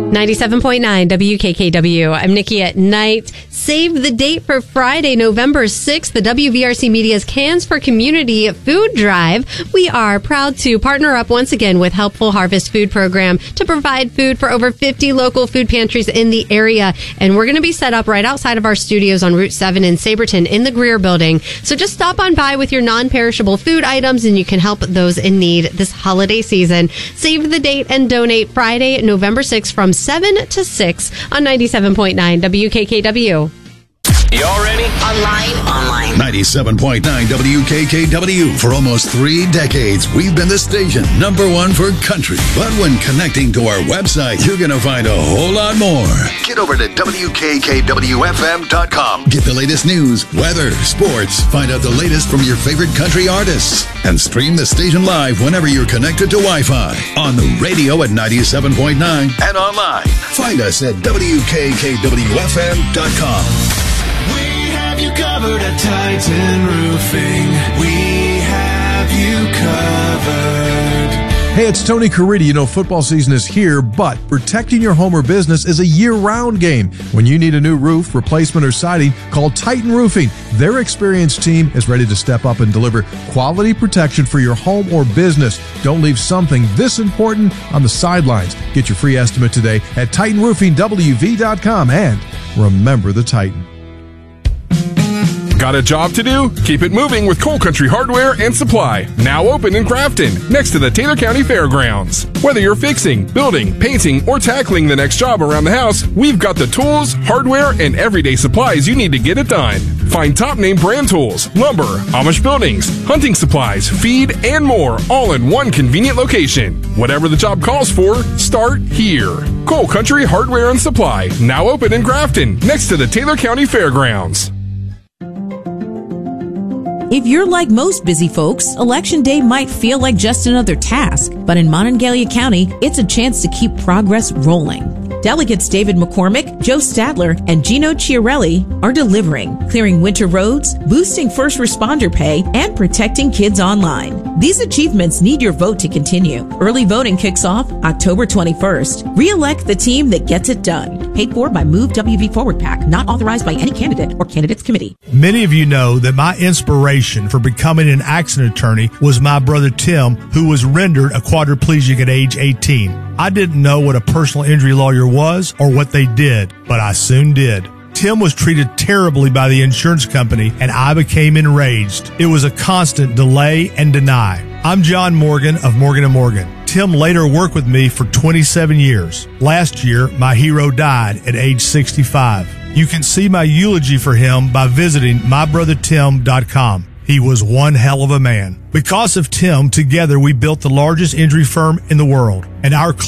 97.9 WKKW. I'm Nikki at Night. Save the date for Friday, November 6th, the WVRC Media's Cans for Community Food Drive. We are proud to partner up once again with Helpful Harvest Food Program to provide food for over 50 local food pantries in the area. And we're going to be set up right outside of our studios on Route 7 in Saberton in the Greer Building. So just stop on by with your non-perishable food items and you can help those in need this holiday season. Save the date and donate Friday, November 6th from 7 to 6 on 97.9 WKKW. Y'all ready? Online. 97.9 WKKW. For almost 3 decades, we've been the station #1 for country. But when connecting to our website, you're going to find a whole lot more. Get over to WKKWFM.com. Get the latest news, weather, sports. Find out the latest from your favorite country artists. And stream the station live whenever you're connected to Wi-Fi. On the radio at 97.9 and online. Find us at WKKWFM.com. We have you covered at Titan Roofing. We have you covered. Hey, it's Tony Caridi. You know, football season is here, but protecting your home or business is a year-round game. When you need a new roof, replacement, or siding, call Titan Roofing. Their experienced team is ready to step up and deliver quality protection for your home or business. Don't leave something this important on the sidelines. Get your free estimate today at TitanRoofingWV.com and remember the Titan. Got a job to do? Keep it moving with Coal Country Hardware and Supply. Now open in Grafton, next to the Taylor County Fairgrounds. Whether you're fixing, building, painting, or tackling the next job around the house, we've got the tools, hardware, and everyday supplies you need to get it done. Find top name brand tools, lumber, Amish buildings, hunting supplies, feed, and more, all in one convenient location. Whatever the job calls for, start here. Coal Country Hardware and Supply, now open in Grafton, next to the Taylor County Fairgrounds. If you're like most busy folks, Election Day might feel like just another task, but in Monongalia County, it's a chance to keep progress rolling. Delegates David McCormick, Joe Stadler, and Gino Chiarelli are delivering, clearing winter roads, boosting first responder pay, and protecting kids online. These achievements need your vote to continue. Early voting kicks off October 21st. Re-elect the team that gets it done. Paid for by Move WV Forward PAC, not authorized by any candidate or candidates committee. Many of you know that my inspiration for becoming an accident attorney was my brother Tim, who was rendered a quadriplegic at age 18. I didn't know what a personal injury lawyer was or what they did, but I soon did. Tim was treated terribly by the insurance company, and I became enraged. It was a constant delay and deny. I'm John Morgan of Morgan & Morgan. Tim later worked with me for 27 years. Last year, my hero died at age 65. You can see my eulogy for him by visiting mybrothertim.com. He was one hell of a man. Because of Tim, together we built the largest injury firm in the world, and our